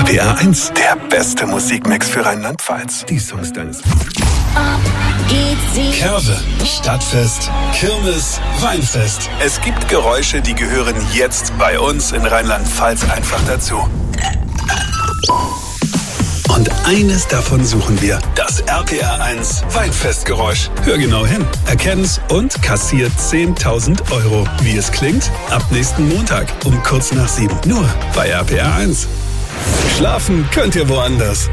RPR 1, der beste Musikmix für Rheinland-Pfalz. Die Songs deines... Curve, Stadtfest, Kirmes, Weinfest. Es gibt Geräusche, die gehören jetzt bei uns in Rheinland-Pfalz einfach dazu. Und eines davon suchen wir. Das RPR 1 Weinfestgeräusch. Hör genau hin, erkenn's und kassiert 10.000 €. Wie es klingt? Ab nächsten Montag um kurz nach 7. Nur bei RPR 1. Schlafen könnt ihr woanders.